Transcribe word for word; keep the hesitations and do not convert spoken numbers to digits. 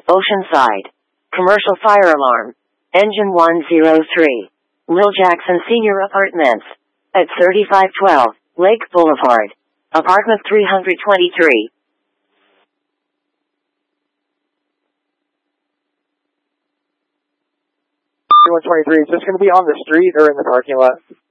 Oceanside. Commercial fire alarm. Engine one zero three. Will Jackson Senior Apartments. At thirty-five twelve, Lake Boulevard. Apartment three twenty-three. three one twenty-three, is this going to be on the street or in the parking lot?